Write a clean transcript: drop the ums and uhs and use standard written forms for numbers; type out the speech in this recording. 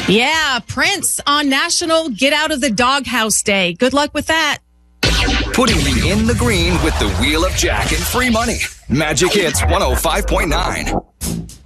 Yeah, Prince on National Get Out of the Doghouse Day. Good luck with that. Putting you in the green with the Wheel of Jack and free money. Magic Hits 105.9.